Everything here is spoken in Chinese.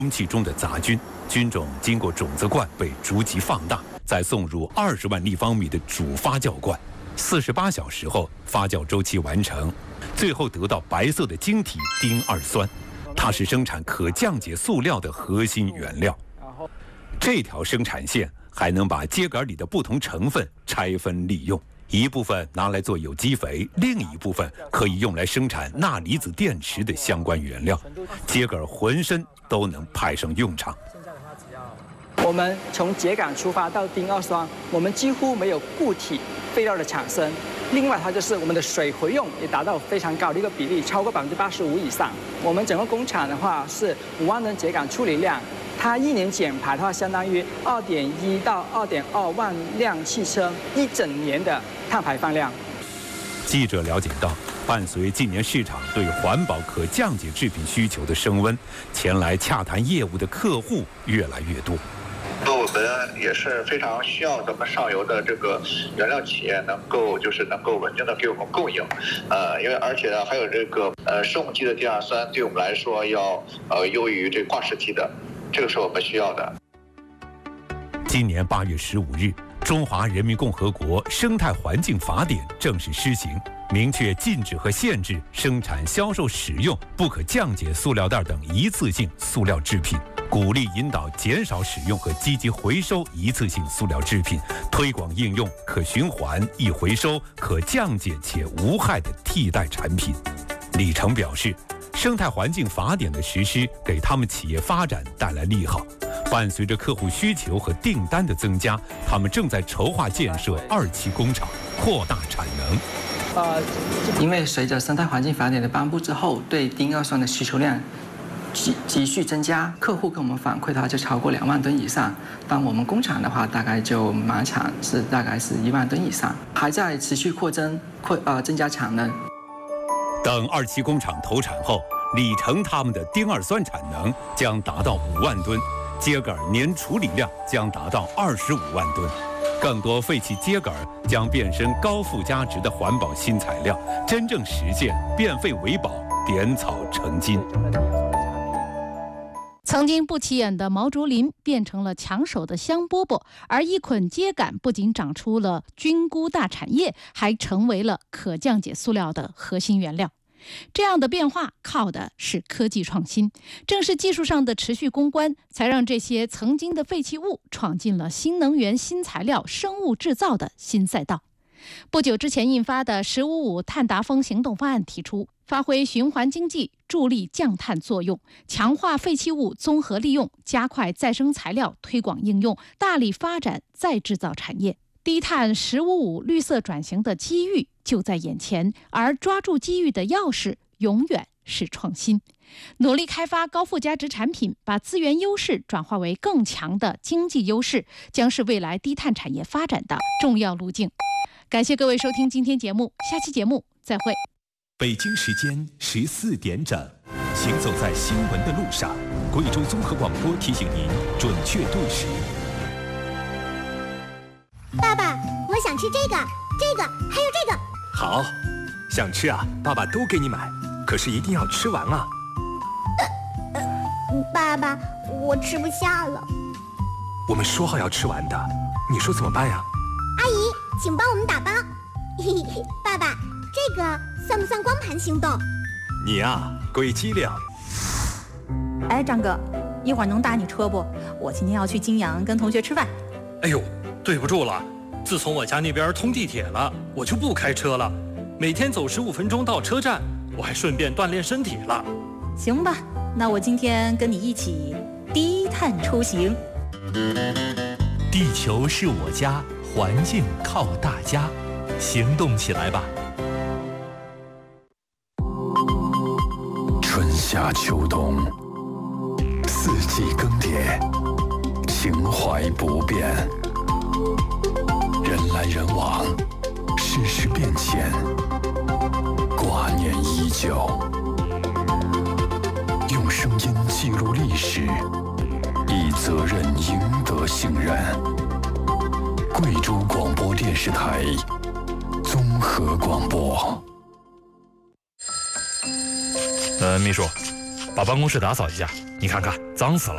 空气中的杂菌，菌种经过种子罐被逐级放大，再送入20万立方米的主发酵罐，48小时后发酵周期完成，最后得到白色的晶体丁二酸，它是生产可降解塑料的核心原料。这条生产线还能把秸秆里的不同成分拆分利用，一部分拿来做有机肥，另一部分可以用来生产钠离子电池的相关原料，秸秆浑身都能派上用场。 我们从秸秆出发到丁二酸，我们几乎没有固体废料的产生。另外，它就是我们的水回用也达到非常高的一个比例，超过85%以上。我们整个工厂的话是5万吨秸秆处理量，它1年减排的话，相当于2.1到2.2万辆汽车1整年的碳排放量。 记者了解到，伴随近年市场对环保可降解制品需求的升温，前来洽谈业务的客户越来越多。 我们也是非常需要咱们上游的这个原料企业能够稳定的给我们供应，因为而且还有这个生物基的丁二酸对我们来说要优于这挂石基的，这个是我们需要的。 今年8月15日，中华人民共和国生态环境法典正式施行，明确禁止和限制生产、销售、使用不可降解塑料袋等一次性塑料制品，鼓励引导减少使用和积极回收一次性塑料制品，推广应用可循环、易回收、可降解且无害的替代产品。李成表示，生态环境法典的实施给他们企业发展带来利好。伴随着客户需求和订单的增加，他们正在筹划建设2期工厂，扩大产能。 因为随着生态环境法典的颁布之后，对丁二酸的需求量急剧增加，客户跟我们反馈的话就超过2万吨以上。当我们工厂的话，大概就满产是大概是1万吨以上，还在持续增加产能。 等2期工厂投产后，李成他们的丁二酸产能将达到5万吨。秸秆年处理量将达到25万吨，更多废弃秸秆将变身高附加值的环保新材料，真正实现变废为宝，点草成金。 曾经不起眼的毛竹林变成了抢手的香饽饽，而一捆秸秆不仅长出了菌菇大产业，还成为了可降解塑料的核心原料。这样的变化靠的是科技创新，正是技术上的持续攻关，才让这些曾经的废弃物闯进了新能源、新材料、生物制造的新赛道。不久之前印发的“1055碳达峰行动方案”提出，发挥循环经济助力降碳作用，强化废弃物综合利用，加快再生材料推广应用，大力发展再制造产业。低碳“1055”绿色转型的机遇就在眼前，而抓住机遇的钥匙永远是创新。努力开发高附加值产品，把资源优势转化为更强的经济优势，将是未来低碳产业发展的重要路径。感谢各位收听今天节目，下期节目再会。 北京时间14点整，行走在新闻的路上，贵州综合广播提醒您准确对时。 爸爸，我想吃这个，还有这个。 好，想吃啊，爸爸都给你买，可是一定要吃完啊。 爸爸，我吃不下了。 我们说好要吃完的，你说怎么办呀？ 阿姨，请帮我们打包。爸爸，这个算不算光盘行动？ 你呀，鬼机灵。 哎，张哥，一会儿能打你车不？我今天要去金阳跟同学吃饭。 哎呦，对不住了，自从我家那边通地铁了，我就不开车了，每天走15分钟到车站，我还顺便锻炼身体了。 行吧，那我今天跟你一起低碳出行。 地球是我家，环境靠大家，行动起来吧。 春夏秋冬，四季更迭，情怀不变，人来人往，世事变迁，挂念依旧。用声音记录历史，以责任赢得信任。贵州广播电视台综合广播。 秘书，把办公室打扫一下，你看看脏死了。